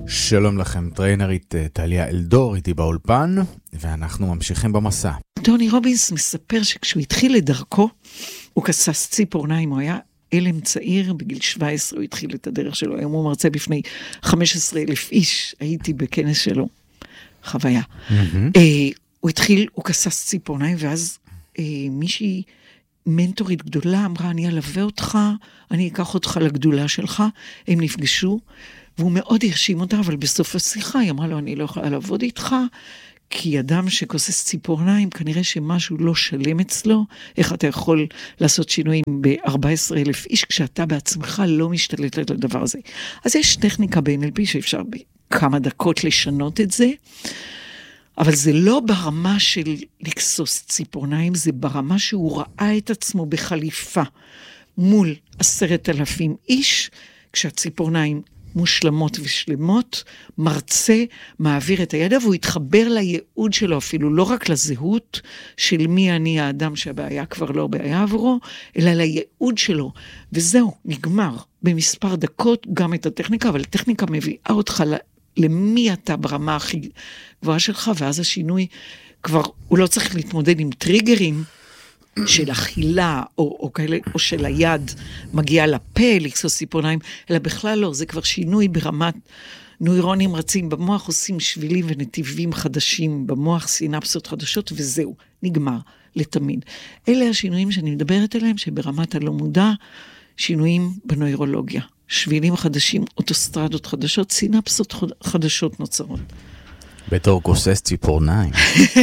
שלום לכם, טריינרית טליה אלדור, איתי באולפן, ואנחנו ממשיכים במסע. טוני רובינס מספר שכשהוא התחיל לדרכו, הוא כסס ציפורניים, הוא היה אלם צעיר, בגיל 17 הוא התחיל את הדרך שלו, היום הוא מרצה בפני 15,000 איש, הייתי בכנס שלו, חוויה. הוא התחיל, הוא כסס ציפורניים, ואז מישהי מנטורית גדולה אמרה, אני אלווה אותך, אני אקח אותך לגדולה שלך, הם נפגשו, והוא מאוד הרשים אותה, אבל בסוף השיחה היא אמרה לו, אני לא יכולה לעבוד איתך, כי אדם שכוסס ציפורניים, כנראה שמשהו לא שלם אצלו, איך אתה יכול לעשות שינויים ב-14,000 איש, כשאתה בעצמך לא משתלט על הדבר הזה. אז יש טכניקה ב-NLP שאפשר בכמה דקות לשנות את זה, אבל זה לא ברמה של לקסוס ציפורניים, זה ברמה שהוא ראה את עצמו בחליפה מול 10,000 איש, כשהציפורניים מושלמות ושלמות, מרצה, מעביר את הידע, והוא התחבר לייעוד שלו אפילו, לא רק לזהות של מי אני האדם שהבעיה כבר לא בעיה עבורו, אלא לייעוד שלו, וזהו, נגמר במספר דקות גם את הטכניקה, אבל הטכניקה מביאה אותך למי אתה ברמה הכי גבוהה שלך, ואז השינוי כבר, הוא לא צריך להתמודד עם טריגרים, של אכילה, או כאלה, או של היד, מגיעה לפה, לקסוס ציפורניים, אלא בכלל לא, זה כבר שינוי ברמת נוירונים רצים במוח, עושים שבילים ונתיבים חדשים במוח, סינפסות חדשות, וזהו, נגמר, לתמיד. אלה השינויים שאני מדברת עליהם, שברמת הלא מודע, שינויים בנוירולוגיה, שבילים חדשים, אוטוסטרדות חדשות, סינפסות חדשות נוצרות. בתור כוסס ציפורניים.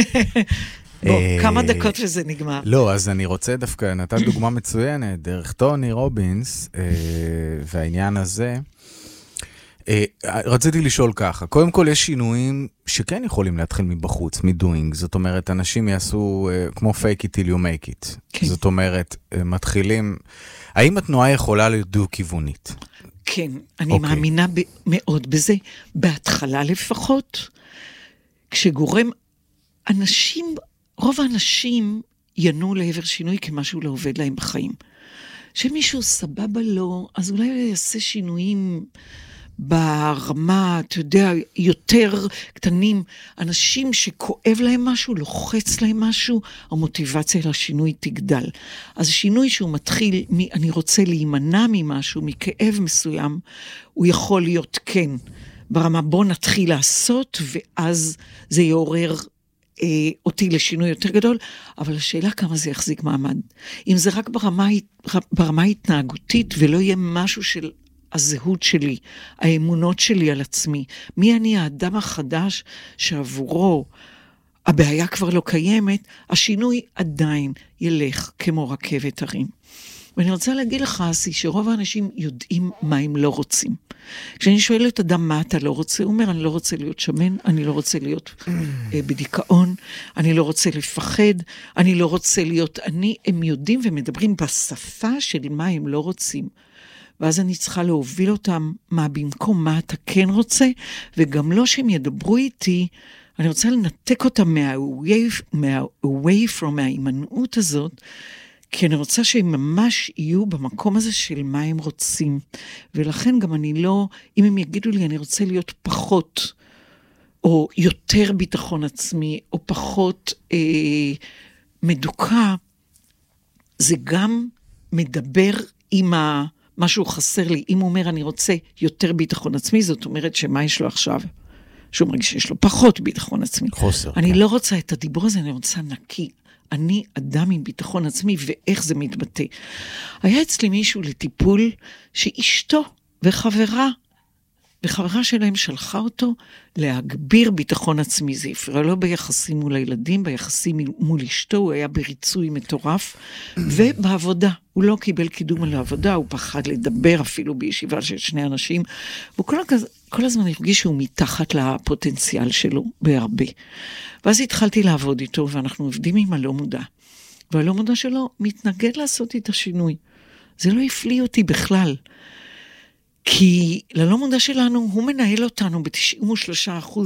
כמה דקות וזה נגמר. לא, אז אני רוצה דווקא, נתת דוגמה מצוינת, דרך טוני רובינס, והעניין הזה, רציתי לשאול ככה, קודם כל יש שינויים שכן יכולים להתחיל מבחוץ, מדוינג, זאת אומרת, אנשים יעשו כמו fake it till you make it, זאת אומרת, מתחילים, האם התנועה יכולה להיות דו-כיוונית? כן, אני מאמינה מאוד בזה, בהתחלה לפחות, כשגורם אנשים, רוב האנשים ינו לעבר שינוי כמשהו לא עובד להם בחיים. שמישהו סבבה לו, אז אולי הוא יעשה שינויים ברמה, אתה יודע, יותר קטנים. אנשים שכואב להם משהו, לוחץ להם משהו, המוטיבציה לשינוי תגדל. אז שינוי שהוא מתחיל, אני רוצה להימנע ממשהו, מכאב מסוים, הוא יכול להיות כן. ברמה בוא נתחיל לעשות, ואז זה יעורר אותי לשינוי יותר גדול, אבל השאלה כמה זה יחזיק מעמד. אם זה רק ברמה התנהגותית, ולא יהיה משהו של הזהות שלי, האמונות שלי על עצמי, מי אני האדם החדש שעבורו הבעיה כבר לא קיימת, השינוי עדיין ילך כמו רכבת הרים. ואני רוצה להגיד לך, אסי, שרוב האנשים יודעים מה הם לא רוצים. כשאני שואלת אדם מה אתה לא רוצה, הוא אומר, אני לא רוצה להיות שמן, אני לא רוצה להיות בדיכאון, אני לא רוצה לפחד, אני לא רוצה להיות הם יודעים ומדברים בשפה של מה הם לא רוצים. ואז אני צריכה להוביל אותם מה במקום, מה אתה כן רוצה, וגם לא שהם ידברו איתי, אני רוצה לנתק אותם away from ההימנעות הזאת, כי אני רוצה שהם ממש יהיו במקום הזה של מה הם רוצים. ולכן גם אני לא, אם הם יגידו לי, אני רוצה להיות פחות, או יותר ביטחון עצמי, או פחות מדוקה, זה גם מדבר עם משהו חסר לי. אם הוא אומר, אני רוצה יותר ביטחון עצמי, זאת אומרת שמה יש לו עכשיו? שהוא מרגיש שיש לו פחות ביטחון עצמי. חוסר. אני לא רוצה את הדיבור הזה, אני רוצה נקי. אני אדם עם ביטחון עצמי, ואיך זה מתבטא. היה אצלי מישהו לטיפול, שאשתו וחברה שלהם שלחה אותו להגביר ביטחון עצמי. זה הפריע לו ביחסים מול הילדים, ביחסים מול אשתו, הוא היה בריצוי מטורף, ובעבודה. הוא לא קיבל קידום על העבודה, הוא פחד לדבר אפילו בישיבה של שני אנשים, והוא כל הזמן הרגיש שהוא מתחת לפוטנציאל שלו בהרבה. ואז התחלתי לעבוד איתו, ואנחנו עובדים עם הלא מודע. והלא מודע שלו מתנגד לעשות את השינוי. זה לא הפליא אותי בכלל. כי ללא מודע שלנו, הוא מנהל אותנו ב-93%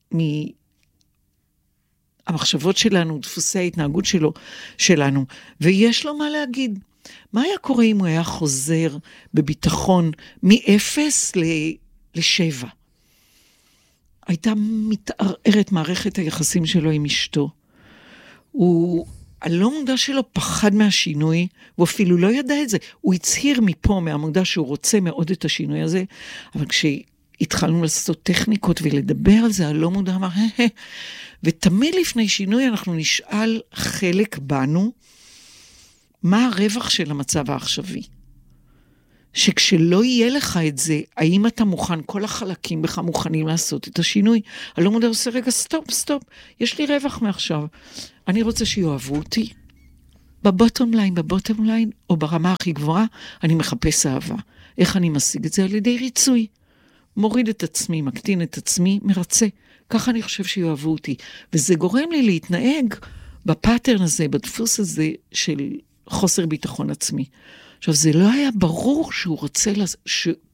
מהמחשבות שלנו, דפוסי ההתנהגות שלנו, ויש לו מה להגיד. מה היה קורה אם הוא היה חוזר בביטחון מ-0 ל-7? הייתה מתערערת מערכת היחסים שלו עם אשתו. הלא מודע שלו פחד מהשינוי, הוא אפילו לא ידע את זה. הוא הצהיר מפה, מהמודע שהוא רוצה מאוד את השינוי הזה, אבל כשהתחלנו לעשות טכניקות ולדבר על זה, הלא מודע אמר, ותמיד לפני שינוי אנחנו נשאל חלק בנו, מה הרווח של המצב העכשווי? שכשלא יהיה לך את זה, האם אתה מוכן, כל החלקים בך מוכנים לעשות את השינוי? הלא מודע עושה רגע, סטופ, יש לי רווח מעכשיו. אני רוצה שיאהבו אותי. בבוטום ליין, או ברמה הכי גבוהה, אני מחפש אהבה. איך אני משיג את זה? על ידי ריצוי. מוריד את עצמי, מקטין את עצמי, מרצה. ככה אני חושב שיאהבו אותי. וזה גורם לי להתנהג בפאטרן הזה, בדפוס הזה של חוסר ביטחון עצמי. עכשיו, זה לא היה ברור שהוא רוצה,